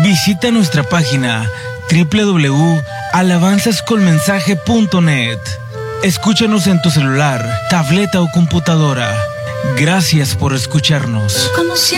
Visita nuestra página www.alabanzascolmensaje.net. Escúchanos en tu celular, tableta o computadora. Gracias por escucharnos.